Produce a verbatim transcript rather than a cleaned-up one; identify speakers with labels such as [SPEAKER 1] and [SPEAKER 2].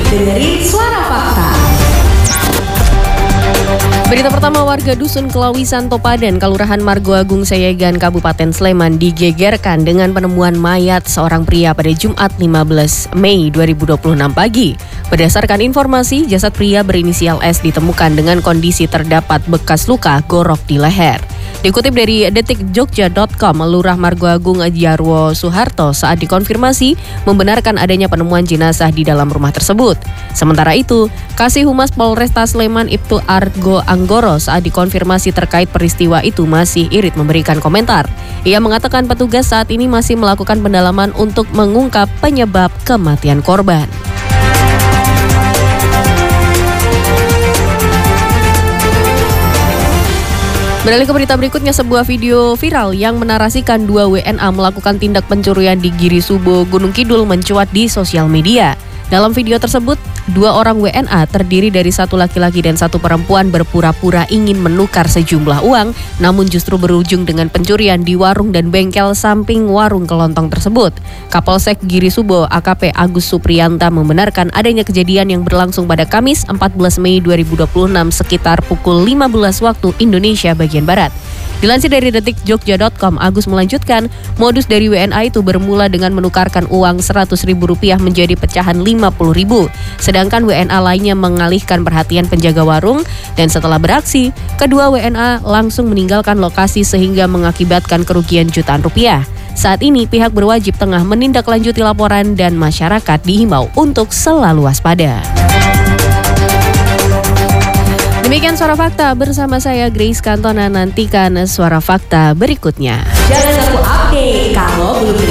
[SPEAKER 1] dengerin Suara Fakta. Berita pertama, warga Dusun Kelawisan Topadan, Kelurahan Margo Agung Sayegan, Kabupaten Sleman digegerkan dengan penemuan mayat seorang pria pada Jumat lima belas Mei dua ribu dua puluh enam pagi. Berdasarkan informasi, jasad pria berinisial S ditemukan dengan kondisi terdapat bekas luka gorok di leher. Dikutip dari detik jogja dot com, Lurah Margo Agung Jarwo Suharto saat dikonfirmasi membenarkan adanya penemuan jenazah di dalam rumah tersebut. Sementara itu, Kasih Humas Polresta Sleman Ibtu Argo Anggoro saat dikonfirmasi terkait peristiwa itu masih irit memberikan komentar. Ia mengatakan petugas saat ini masih melakukan pendalaman untuk mengungkap penyebab kematian korban. Beralih ke berita berikutnya, sebuah video viral yang menarasikan dua W N A melakukan tindak pencurian di Giri Subo, Gunung Kidul mencuat di sosial media. Dalam video tersebut, dua orang W N A terdiri dari satu laki-laki dan satu perempuan berpura-pura ingin menukar sejumlah uang, namun justru berujung dengan pencurian di warung dan bengkel samping warung kelontong tersebut. Kapolsek Giri Subo A K P Agus Supriyanta membenarkan adanya kejadian yang berlangsung pada Kamis empat belas Mei dua ribu dua puluh enam sekitar pukul lima belas waktu Indonesia bagian Barat. Dilansir dari detik jogja dot com, Agus melanjutkan, modus dari W N A itu bermula dengan menukarkan uang seratus ribu rupiah menjadi pecahan lima puluh ribu. Sedangkan W N A lainnya mengalihkan perhatian penjaga warung dan setelah beraksi, kedua W N A langsung meninggalkan lokasi sehingga mengakibatkan kerugian jutaan rupiah. Saat ini pihak berwajib tengah menindaklanjuti laporan dan masyarakat dihimbau untuk selalu waspada. Demikian Suara Fakta bersama saya Grace Kantona, nantikan Suara Fakta berikutnya.
[SPEAKER 2] Jangan lupa